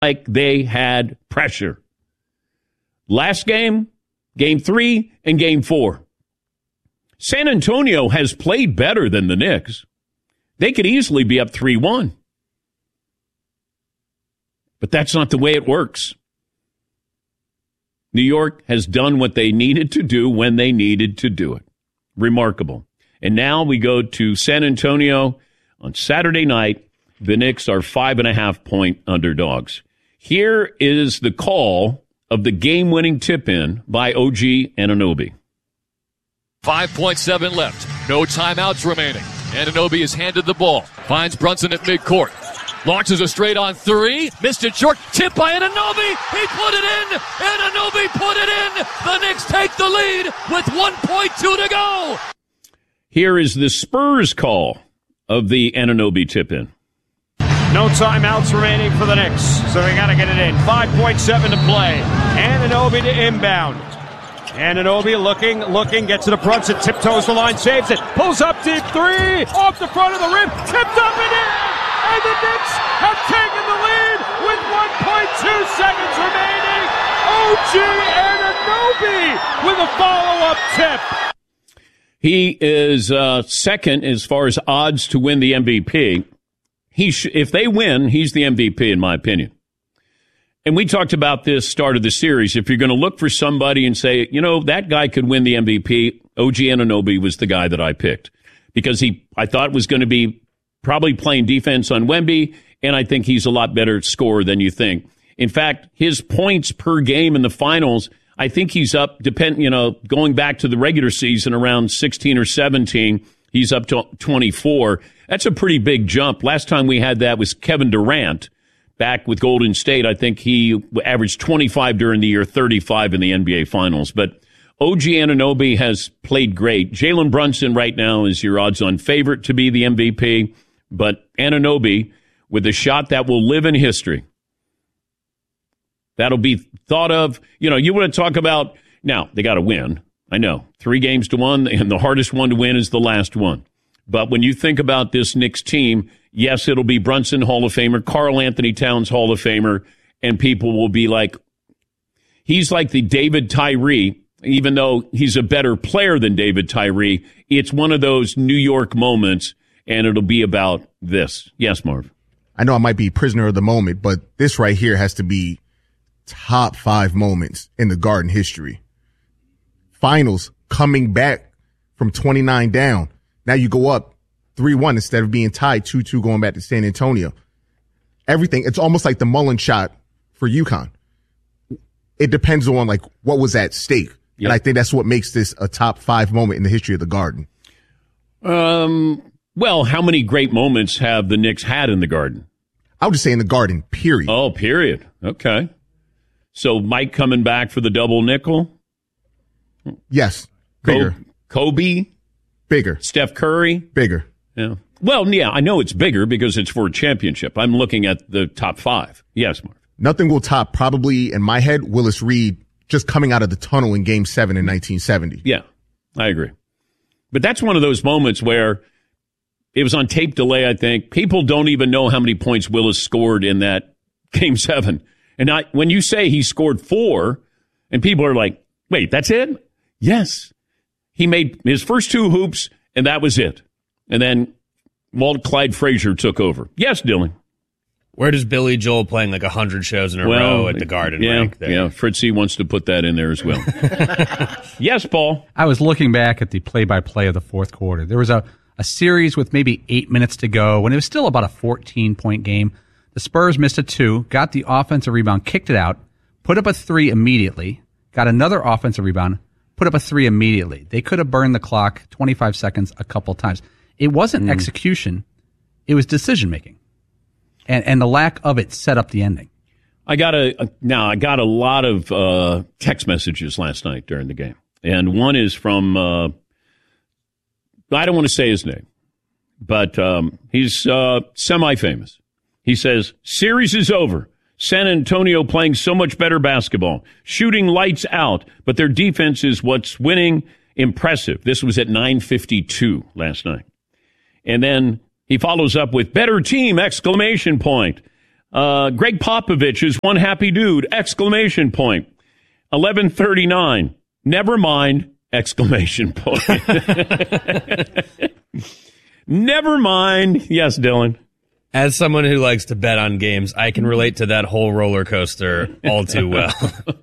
like they had pressure. Last game, Game 3 and Game 4. San Antonio has played better than the Knicks. They could easily be up 3-1. But that's not the way it works. New York has done what they needed to do when they needed to do it. Remarkable. And now we go to San Antonio on Saturday night. The Knicks are 5.5-point underdogs. Here is the call of the game-winning tip-in by OG Anunoby. 5.7 left. No timeouts remaining. Anunoby is handed the ball. Finds Brunson at midcourt. Launches a straight-on three. Missed it short. Tip by Anunoby. He put it in. Anunoby put it in. The Knicks take the lead with 1.2 to go. Here is the Spurs call of the Anunoby tip-in. No timeouts remaining for the Knicks, so they got to get it in. 5.7 to play. Anunoby to inbound. Anunoby looking, gets to the Brunson, tiptoes the line, saves it, pulls up deep three, off the front of the rim, tipped up and in! And the Knicks have taken the lead with 1.2 seconds remaining. OG Anunoby with a follow-up tip. He is second as far as odds to win the MVP. If they win, he's the MVP in my opinion. And we talked about this start of the series. If you're going to look for somebody and say, you know, that guy could win the MVP, OG Anunoby was the guy that I picked. Because I thought was going to be probably playing defense on Wemby, and I think he's a lot better scorer than you think. In fact, his points per game in the finals, I think he's up, going back to the regular season around 16 or 17. He's up to 24. That's a pretty big jump. Last time we had that was Kevin Durant. Back with Golden State, I think he averaged 25 during the year, 35 in the NBA Finals. But OG Anunoby has played great. Jalen Brunson right now is your odds-on favorite to be the MVP. But Anunoby, with a shot that will live in history, that'll be thought of. You want to talk about, now, they got to win. I know, 3-1, and the hardest one to win is the last one. But when you think about this Knicks team, yes, it'll be Brunson, Hall of Famer, Karl Anthony Towns, Hall of Famer, and people will be like, he's like the David Tyree, even though he's a better player than David Tyree. It's one of those New York moments, and it'll be about this. Yes, Marv. I know I might be prisoner of the moment, but this right here has to be top 5 moments in the Garden history. Finals, coming back from 29 down. Now you go up 3-1 instead of being tied 2-2 going back to San Antonio. Everything, it's almost like the Mullen shot for UConn. It depends on what was at stake. Yep. And I think that's what makes this a top 5 moment in the history of the Garden. Well, how many great moments have the Knicks had in the Garden? I would just say in the Garden, period. Oh, period. Okay. So Mike coming back for the double nickel? Yes. Bigger. Kobe? Bigger. Steph Curry? Bigger. Yeah. Well, yeah, I know it's bigger because it's for a championship. I'm looking at the top 5. Yes, Mark. Nothing will top, probably in my head, Willis Reed just coming out of the tunnel in Game 7 in 1970. Yeah, I agree. But that's one of those moments where it was on tape delay, I think. People don't even know how many points Willis scored in that Game 7. And when you say he scored 4, and people are like, wait, that's it? Yes. He made his first 2 hoops, and that was it. And then Walt Clyde Frazier took over. Yes, Dylan. Where does Billy Joel playing 100 shows in a row at the Garden rank there? Yeah, Fritzy wants to put that in there as well. Yes, Paul. I was looking back at the play-by-play of the fourth quarter. There was a series with maybe 8 minutes to go, when it was still about a 14-point game. The Spurs missed a 2, got the offensive rebound, kicked it out, put up a 3 immediately, got another offensive rebound, put up a 3 immediately. They could have burned the clock 25 seconds a couple times. It wasn't execution. It was decision-making. And the lack of it set up the ending. I got a lot of text messages last night during the game. And one is from, I don't want to say his name, but he's semi-famous. He says, series is over. San Antonio playing so much better basketball, shooting lights out, but their defense is what's winning. Impressive. This was at 9:52 last night. And then he follows up with better team, exclamation point. Greg Popovich is one happy dude! Exclamation point. 11:39. Never mind! Exclamation point. Never mind. Yes, Dylan. As someone who likes to bet on games, I can relate to that whole roller coaster all too well.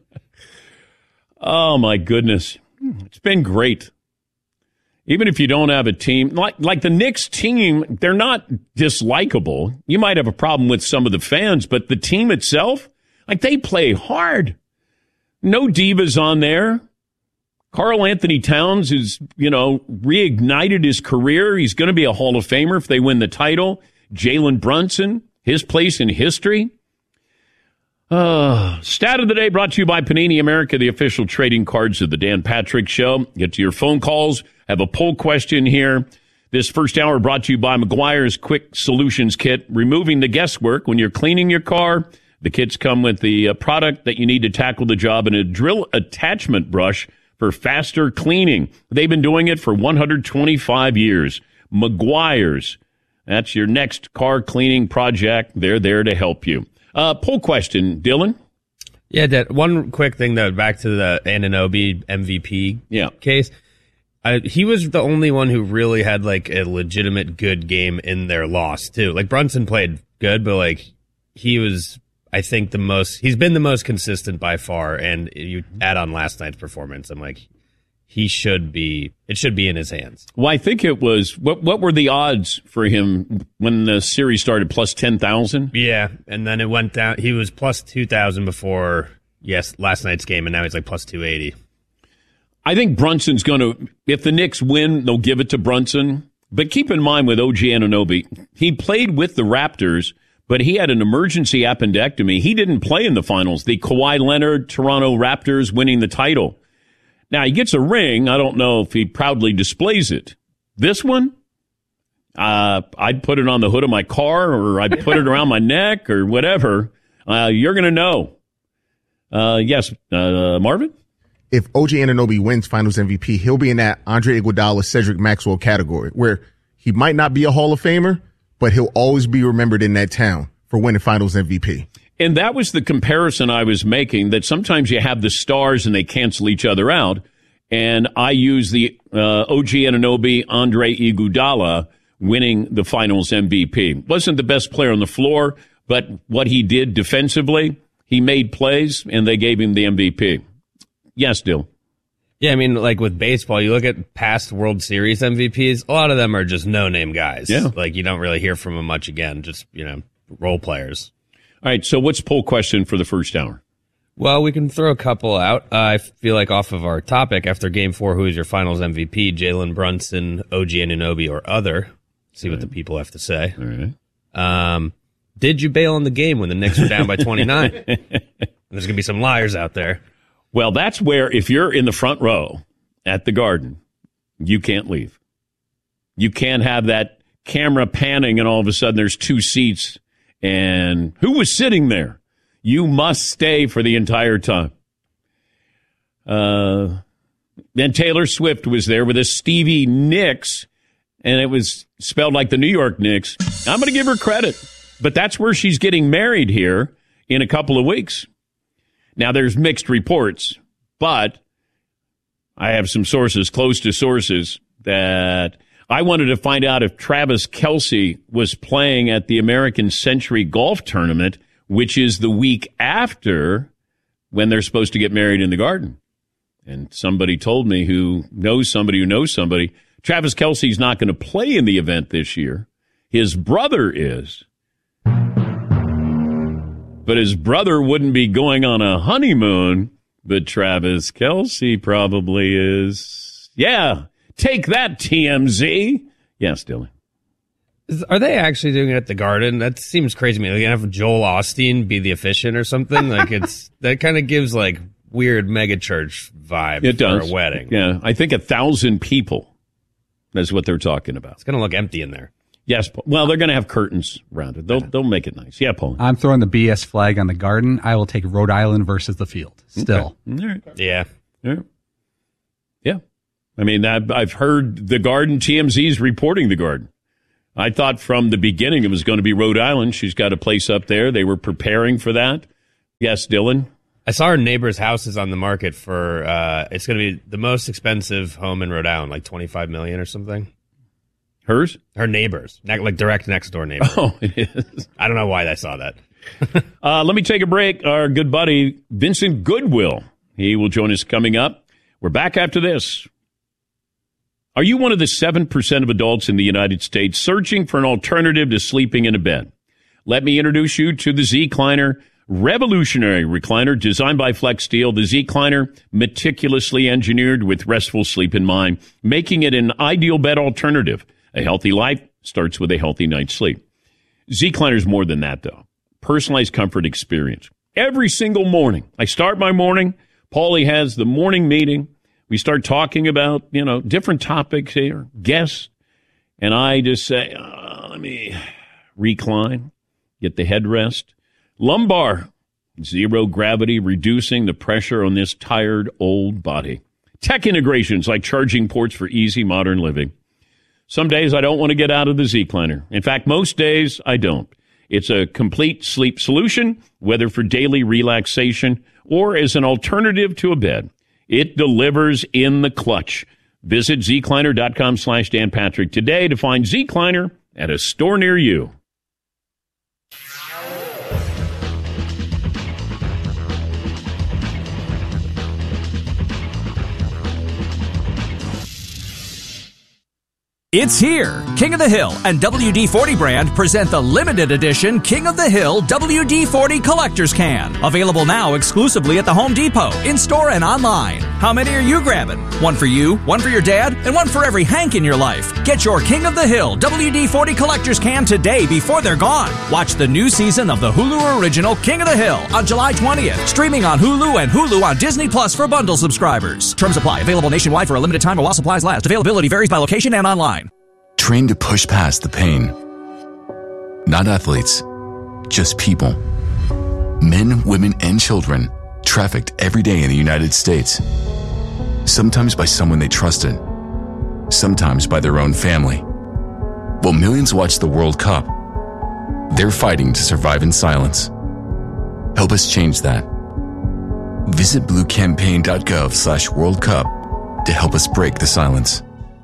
Oh, my goodness. It's been great. Even if you don't have a team, like the Knicks team, they're not dislikable. You might have a problem with some of the fans, but the team itself, like they play hard. No divas on there. Karl Anthony Towns is, reignited his career. He's going to be a Hall of Famer if they win the title. Jalen Brunson, his place in history. Stat of the day brought to you by Panini America, the official trading cards of the Dan Patrick Show. Get to your phone calls. Have a poll question here. This first hour brought to you by McGuire's Quick Solutions Kit, removing the guesswork when you're cleaning your car. The kits come with the product that you need to tackle the job and a drill attachment brush for faster cleaning. They've been doing it for 125 years. McGuire's. That's your next car cleaning project. They're there to help you. Poll question, Dylan? Yeah, Dad, one quick thing, though, back to the Anunoby MVP case. He was the only one who really had, like, a legitimate good game in their loss, too. Like, Brunson played good, but, like, he was, I think, he's been the most consistent by far, and you add on last night's performance, I'm like, it should be in his hands. Well, I think it was, what were the odds for him when the series started, plus 10,000? Yeah, and then it went down. He was plus 2,000 before, last night's game, and now he's like plus 280. I think Brunson's going to, if the Knicks win, they'll give it to Brunson. But keep in mind with OG Anunoby, he played with the Raptors, but he had an emergency appendectomy. He didn't play in the finals. The Kawhi Leonard, Toronto Raptors winning the title. Now, he gets a ring. I don't know if he proudly displays it. This one, I'd put it on the hood of my car, or I'd put it around my neck, or whatever. You're going to know. Yes, Marvin? If OG Anunoby wins Finals MVP, he'll be in that Andre Iguodala, Cedric Maxwell category, where he might not be a Hall of Famer, but he'll always be remembered in that town for winning Finals MVP. And that was the comparison I was making, that sometimes you have the stars and they cancel each other out. And I use the OG Anunoby, Andre Iguodala winning the Finals MVP. Wasn't the best player on the floor, but what he did defensively, he made plays, and they gave him the MVP. Yes, Dill. Yeah, I mean, like with baseball, you look at past World Series MVPs, a lot of them are just no-name guys. Yeah. Like, you don't really hear from them much again, just, role players. All right, so what's poll question for the first hour? Well, we can throw a couple out. I feel like off of our topic, after Game 4, who is your Finals MVP? Jalen Brunson, OG Anunoby, or other? See what the people have to say. All right. Did you bail on the game when the Knicks were down by 29? There's going to be some liars out there. Well, that's where, if you're in the front row at the Garden, you can't leave. You can't have that camera panning and all of a sudden there's two seats. And who was sitting there? You must stay for the entire time. Then Taylor Swift was there with a Stevie Nicks, and it was spelled like the New York Knicks. I'm going to give her credit. But that's where she's getting married here in a couple of weeks. Now, there's mixed reports, but I have some sources, close to sources, that I wanted to find out if Travis Kelce was playing at the American Century Golf Tournament, which is the week after when they're supposed to get married in the Garden. And somebody told me who knows somebody, Travis Kelce's not going to play in the event this year. His brother is. But his brother wouldn't be going on a honeymoon, but Travis Kelce probably is. Yeah. Take that, TMZ. Yes, Dylan. Are they actually doing it at the Garden? That seems crazy to me. They're going to have Joel Osteen be the officiant or something? Like, that kind of gives, like, weird megachurch vibe for a wedding. Yeah, I think 1,000 people. That's what they're talking about. It's going to look empty in there. Yes. Well, they're going to have curtains around it. They'll make it nice. Yeah, Paul. I'm throwing the BS flag on the Garden. I will take Rhode Island versus the field. Still. Okay. All right. Yeah. Yeah. I mean, I've heard the Garden, TMZ's reporting the Garden. I thought from the beginning it was going to be Rhode Island. She's got a place up there. They were preparing for that. Yes, Dylan? I saw her neighbor's house is on the market for, it's going to be the most expensive home in Rhode Island, like $25 million or something. Hers? Her neighbor's, like direct next door neighbor. Oh, it is. I don't know why I saw that. Let me take a break. Our good buddy, Vincent Goodwill, he will join us coming up. We're back after this. Are you one of the 7% of adults in the United States searching for an alternative to sleeping in a bed? Let me introduce you to the Z-Cliner, revolutionary recliner designed by Flex Steel. The Z-Cliner, meticulously engineered with restful sleep in mind, making it an ideal bed alternative. A healthy life starts with a healthy night's sleep. Z-Cliner is more than that, though. Personalized comfort experience. Every single morning, I start my morning. Paulie has the morning meeting. We start talking about, different topics here, guests, and I just say, let me recline, get the headrest. Lumbar, zero gravity, reducing the pressure on this tired old body. Tech integrations like charging ports for easy modern living. Some days I don't want to get out of the Z-Cliner. In fact, most days I don't. It's a complete sleep solution, whether for daily relaxation or as an alternative to a bed. It delivers in the clutch. Visit zcliner.com/Dan Patrick today to find Z-Cliner at a store near you. It's here. King of the Hill and WD-40 brand present the limited edition King of the Hill WD-40 Collector's Can. Available now exclusively at the Home Depot, in-store and online. How many are you grabbing? One for you, one for your dad, and one for every Hank in your life. Get your King of the Hill WD-40 Collector's Can today before they're gone. Watch the new season of the Hulu original King of the Hill on July 20th. Streaming on Hulu and Hulu on Disney Plus for bundle subscribers. Terms apply. Available nationwide for a limited time while supplies last. Availability varies by location and online. Trained to push past the pain. Not athletes, just people. Men, women, and children trafficked every day in the United States. Sometimes by someone they trusted. Sometimes by their own family. While millions watch the World Cup, they're fighting to survive in silence. Help us change that. Visit bluecampaign.gov/World Cup to help us break the silence.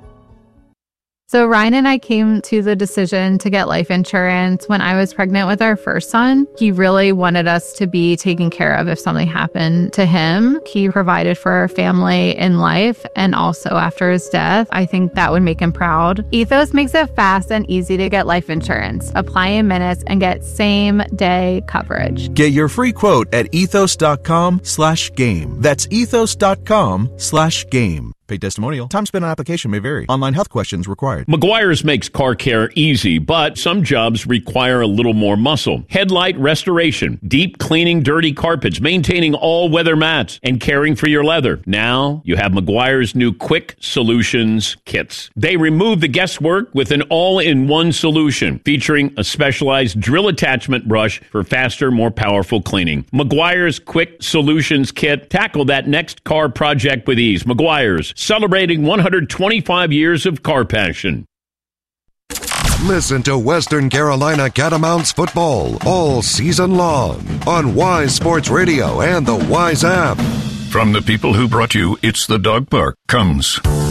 So Ryan and I came to the decision to get life insurance when I was pregnant with our first son. He really wanted us to be taken care of if something happened to him. He provided for our family in life and also after his death. I think that would make him proud. Ethos makes it fast and easy to get life insurance. Apply in minutes and get same-day coverage. Get your free quote at ethos.com/game. That's ethos.com/game. Paid testimonial. Time spent on application may vary. Online health questions required. Meguiar's makes car care easy, but some jobs require a little more muscle. Headlight restoration, deep cleaning dirty carpets, maintaining all weather mats, and caring for your leather. Now you have Meguiar's new Quick Solutions kits. They remove the guesswork with an all-in-one solution featuring a specialized drill attachment brush for faster, more powerful cleaning. Meguiar's Quick Solutions kit. Tackle that next car project with ease. Meguiar's, celebrating 125 years of car passion. Listen to Western Carolina Catamounts football all season long on Wise Sports Radio and the Wise app. From the people who brought you It's the Dog Park comes